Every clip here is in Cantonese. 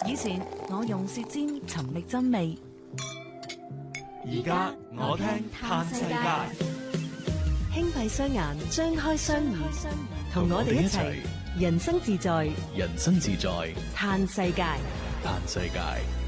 以前我用舌尖尋覓真味， 而家我聽嘆世界。 輕閉雙眼，張開雙耳，同我哋一齊人生自在， 人生自在， 嘆世界。 嘆世界。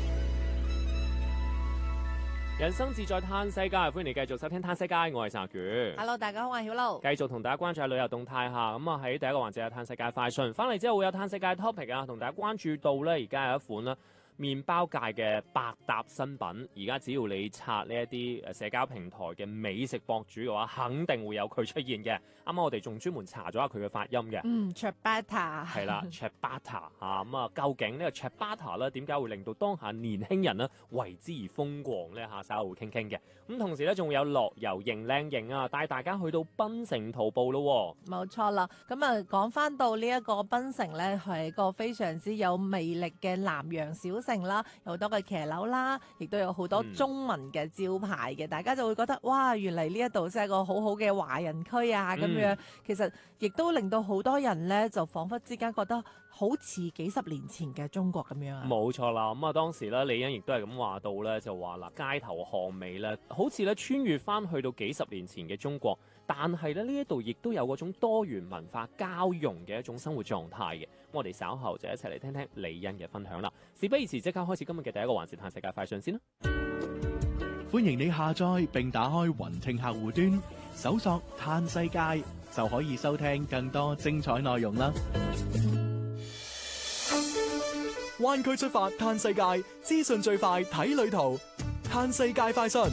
人生自在嘆世界，歡迎你繼續收聽嘆世界，我係陳權。 Hello， 大家好，我係曉露。 繼續同大家關注下旅遊動態下，咁啊喺第一個環節係嘆世界快訊，翻嚟之後會有嘆世界 topic 啊，同大家關注到呢，而家有一款啦。麵包界嘅百搭新品，而家只要你刷呢一啲社交平台嘅美食博主嘅話，肯定會有佢出現嘅。啱啱我哋仲專門查咗下佢嘅發音嘅。 Ciabatta 係啦，Ciabatta 咁啊，究竟呢個 Ciabatta 咧點解會令到當下年輕人呢為之而瘋狂咧？下稍後會傾傾嘅。咁同時咧仲會有樂遊型靚型啊，帶大家去到檳城徒步咯。 冇錯啦，咁啊講翻到呢一個檳城咧，係一個非常之有魅力嘅南洋小城啦，有好多嘅騎樓啦，亦都有好多中文嘅招牌嘅，大家就會覺得哇，原嚟呢一度真係個好好嘅華人區啊咁樣。其實亦都令到好多人咧，就彷彿之間覺得好似幾十年前嘅中國咁樣啊。 冇錯啦，咁啊當時咧李欣亦都係咁話到咧，就話嗱街頭巷尾咧，好似咧穿越翻去到幾十年前嘅中國，但係咧呢一度亦都有嗰種多元文化交融嘅一種生活狀態嘅。我哋稍後就一齊嚟聽聽李欣嘅分享啦。事不宜遲，即刻開始今日嘅第一個環節，嘆世界快訊先啦。 歡迎你下載並打開雲聽客戶端，搜索嘆世界就可以收聽更多精彩內容啦。灣區出發嘆世界，資訊最快睇旅途，嘆世界快訊。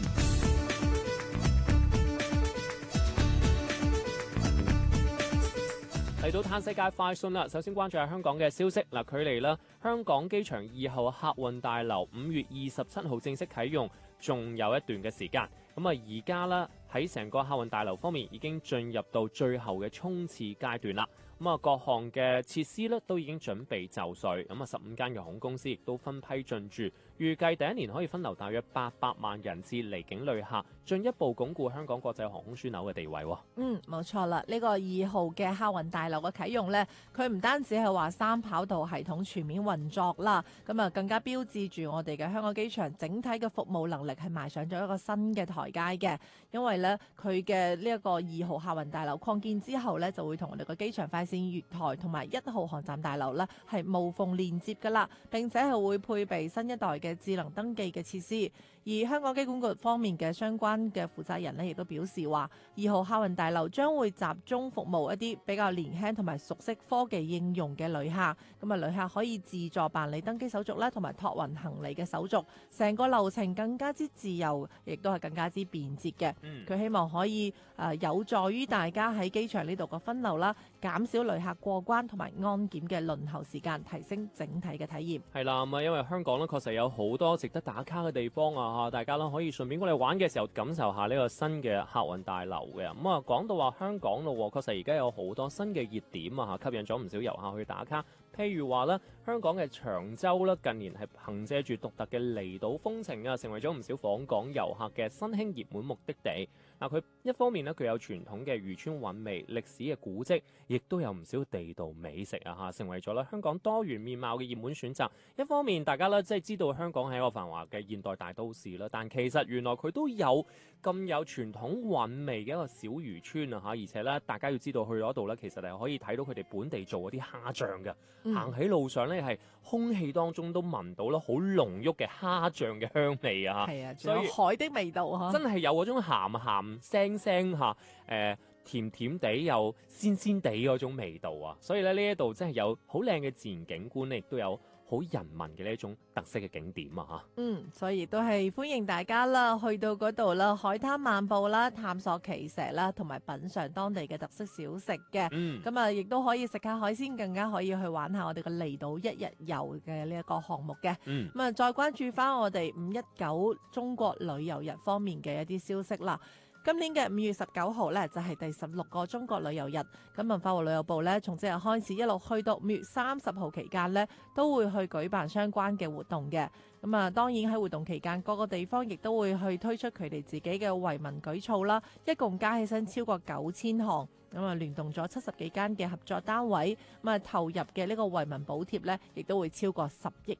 嚟到嘆世界快訊啦，首先關注下香港嘅消息嗱，距離啦香港機場2號客運大樓5月27號正式啟用，仲有一段嘅時間。咁啊，而家啦喺成個客運大樓方面已經進入到最後嘅衝刺階段啦。咁啊，各項嘅設施咧都已經準備就緒。咁啊，15間嘅航空公司亦都分批進駐，預計第一年可以分流大約800萬人次離境旅客，進一步鞏固香港國際航空樞紐嘅地位。 冇錯啦，呢個2號嘅客運大樓嘅啟用呢，佢唔單止係話三跑道系統全面運作啦，咁啊更加標誌住我哋嘅香港機場整體嘅服務能力係邁上咗一個新嘅台階嘅。因為呢，佢嘅呢一個2號客運大樓擴建之後呢，就會同我哋個機場快線月台同埋1號航站大樓呢係無縫連接噶啦，並且係會配備新一代嘅智能登記嘅設施。而香港機管局方面嘅相關嘅負責人呢，亦都表示話2號客運大樓將會集中服務一啲比較年輕同埋熟悉科技應用嘅旅客。咁啊，旅客可以自助辦理登機手續啦，同埋託運行李嘅手續，成個流程更加之自由，亦都係更加之便捷嘅。佢希望可以有助於大家喺機場呢度嘅分流啦，減少旅客過關同埋安檢嘅輪候時間，提升整體嘅體驗。 係啦，咁啊，因為香港咧確實有好多值得打卡嘅地方啊，大家咧可以順便過嚟玩嘅時候感受下呢個新嘅客運大樓嘅。咁啊，講到話香港咯，確實而家有好多新嘅熱點啊，吸引咗唔少遊客去打卡。譬如話咧，香港嘅長洲咧，近年係憑借住獨特嘅離島風情啊，成為咗唔少訪港遊客嘅新興熱門目的地。嗱，佢一方面咧，佢有傳統嘅漁村韻味、歷史嘅古蹟，亦都有唔少地道美食啊，嚇，成為咗咧香港多元面貌嘅熱門選擇。一方面，大家咧即係知道香港係一個繁華嘅現代大都市啦，但其實原來佢都有咁有傳統韻味嘅一個小漁村啊，嚇，而且咧大家要知道去嗰度咧，其實係可以睇到佢哋本地做嗰啲蝦醬嘅。行喺路上咧，係空氣當中都聞到啦，好濃郁嘅蝦醬嘅香味啊！ 係啊，仲有海的味道嚇， 真係有嗰種鹹鹹腥腥嚇，甜甜地又鮮鮮地嗰種味道啊！所以咧呢一度真係有好靚嘅自然景觀咧，亦都有好人文嘅呢一種特色嘅景點啊！嚇， 所以亦都係歡迎大家啦，去到嗰度啦，海灘漫步啦，探索奇石啦，同埋品嚐當地嘅特色小食嘅。咁啊，亦都可以食下海鮮，更加可以去玩下我哋嘅離島一日遊嘅呢一個項目嘅。咁啊，再關注翻我哋519中國旅遊日方面嘅一啲消息啦。今年嘅5月19號呢，就係第16個中國旅遊日。咁文化和旅遊部呢，從即日開始一路去到5月30號期間呢，都會去舉辦相關嘅活動嘅。咁啊，當然喺活動期間，各個地方亦都會去推出佢哋自己嘅惠民舉措啦。一共加起身超過9000項。咁啊，聯動咗70幾間嘅合作單位，咁啊投入嘅呢個惠民補貼呢，亦都會超過10億